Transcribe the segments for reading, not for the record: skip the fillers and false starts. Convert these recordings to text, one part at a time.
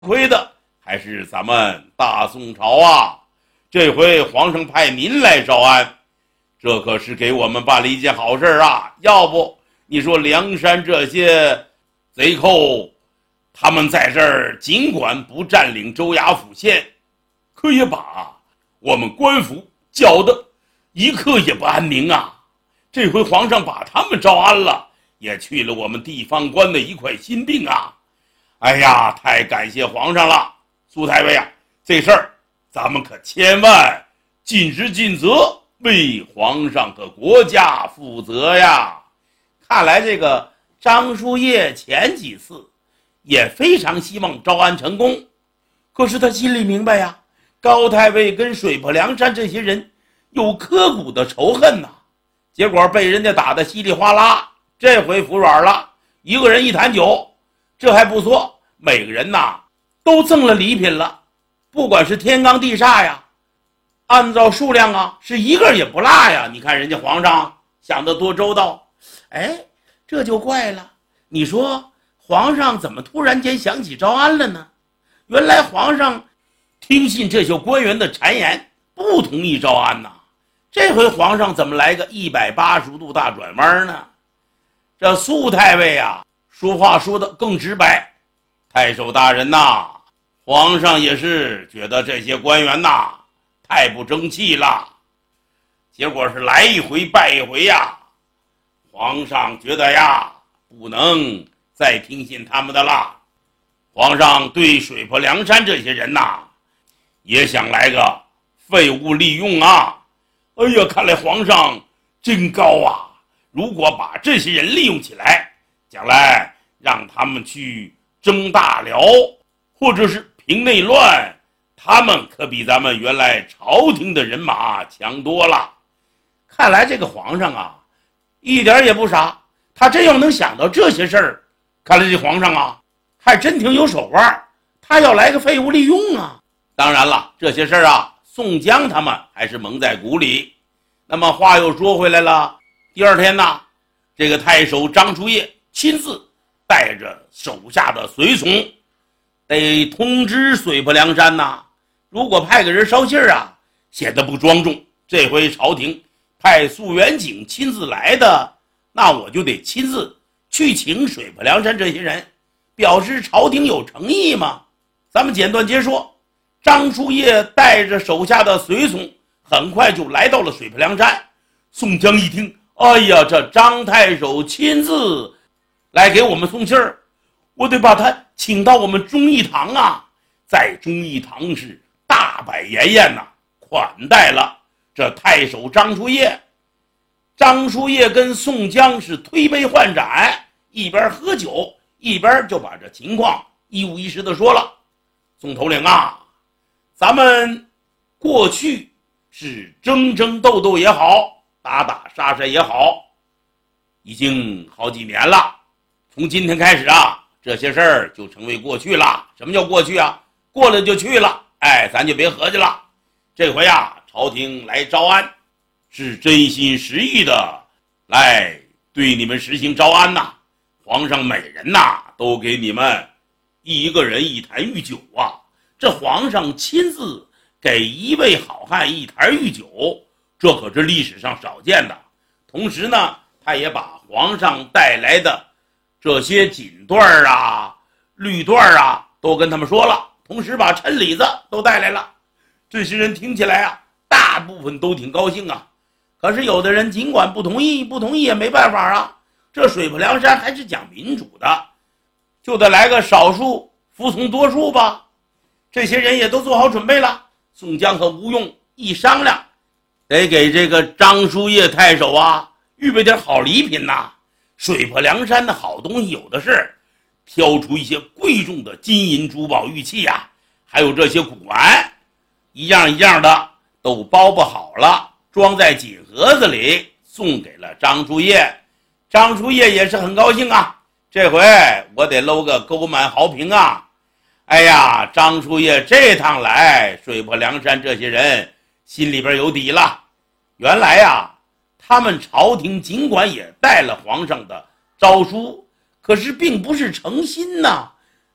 亏的还是咱们大宋朝啊！这回皇上派您来招安，这可是给我们办了一件好事啊！要不你说梁山这些贼寇，他们在这儿尽管不占领州衙府县，可也把我们官府搅得一刻也不安宁啊！这回皇上把他们招安了，也去了我们地方官的一块心病啊！哎呀，太感谢皇上了，苏太尉啊，这事儿咱们可千万尽职尽责，为皇上和国家负责呀！看来这个张叔夜前几次也非常希望招安成功，可是他心里明白呀，高太尉跟水泊梁山这些人有刻骨的仇恨呐，结果被人家打得稀里哗啦，这回服软了，一个人一坛酒，这还不错，每个人呐都赠了礼品了，不管是天罡地煞呀，按照数量啊是一个也不落呀。你看人家皇上想得多周到。哎，这就怪了，你说皇上怎么突然间想起招安了呢？原来皇上听信这些官员的谗言，不同意招安呐。这回皇上怎么来个180度大转弯呢？这苏太尉啊，说话说得更直白。太守大人呐，皇上也是觉得这些官员呐太不争气了，结果是来一回败一回呀。皇上觉得呀，不能再听信他们的了。皇上对水泊梁山这些人呐，也想来个废物利用啊。哎呀，看来皇上真高啊！如果把这些人利用起来，将来让他们去征大辽或者是平内乱，他们可比咱们原来朝廷的人马强多了。看来这个皇上啊一点也不傻，他真要能想到这些事儿，看来这皇上啊还真挺有手腕，他要来个废物利用啊。当然了，这些事儿啊宋江他们还是蒙在鼓里。那么话又说回来了，第二天呢，这个太守张叔夜亲自带着手下的随从得通知水泊梁山呐，如果派个人捎信啊显得不庄重，这回朝廷派肃元警亲自来的，那我就得亲自去请水泊梁山这些人，表示朝廷有诚意嘛。咱们简短截说，张叔夜带着手下的随从很快就来到了水泊梁山。宋江一听，哎呀，这张太守亲自来给我们送信儿，我得把他请到我们忠义堂啊。在忠义堂是大摆筵宴呐，款待了这太守张叔夜。张叔夜跟宋江是推杯换盏，一边喝酒一边就把这情况一五一十的说了。宋头领啊，咱们过去是争争斗斗也好，打打杀杀也好，已经好几年了，从今天开始啊，这些事儿就成为过去了。什么叫过去啊？过了就去了，哎，咱就别合计了。这回啊，朝廷来招安，是真心实意的来对你们实行招安呐。皇上每人呐都给你们一个人一坛御酒啊，这皇上亲自给一位好汉一坛御酒，这可是历史上少见的。同时呢，他也把皇上带来的这些锦缎啊、绿缎啊都跟他们说了，同时把陈李子都带来了。这些人听起来啊，大部分都挺高兴啊。可是有的人尽管不同意也没办法啊。这水泊梁山还是讲民主的，就得来个少数服从多数吧。这些人也都做好准备了。宋江和吴用一商量，得给这个张叔夜太守啊预备点好礼品呐。水泊梁山的好东西有的是，挑出一些贵重的金银珠宝玉器啊，还有这些古玩，一样一样的都包不好了，装在锦盒子里送给了张叔夜。张叔夜也是很高兴啊，这回我得搂个沟满豪平啊。哎呀，张叔夜这趟来水泊梁山这些人心里边有底了。原来呀，他们朝廷尽管也带了皇上的诏书，可是并不是诚心呐。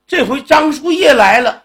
这回张叔夜来了，